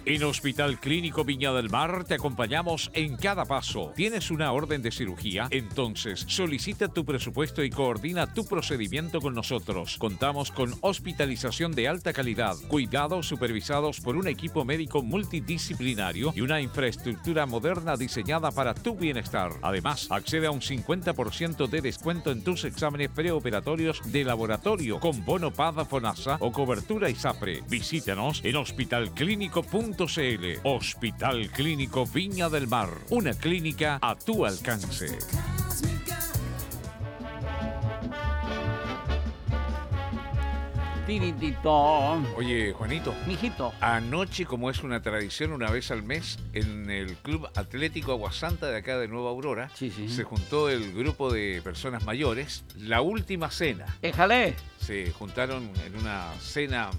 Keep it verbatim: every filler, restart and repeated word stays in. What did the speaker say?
En Hospital Clínico Viña del Mar te acompañamos en cada paso. ¿Tienes una orden de cirugía? Entonces solicita tu presupuesto y coordina tu procedimiento con nosotros. Contamos con hospitalización de alta calidad, cuidados supervisados por un equipo médico multidisciplinario y una infraestructura moderna diseñada para tu bienestar. Además, accede a un cincuenta por ciento de descuento en tus exámenes preoperatorios de laboratorio con bono P A D, FONASA o cobertura ISAPRE. Visítanos en hospital clínico punto c l. Hospital Clínico Viña del Mar, una clínica a tu alcance. Tiritito. Oye, Juanito, Mijito. anoche, como es una tradición, una vez al mes, en el Club Atlético Aguasanta de acá de Nueva Aurora, Sí, sí. se juntó el grupo de personas mayores, la última cena. Éjale. Se juntaron en una cena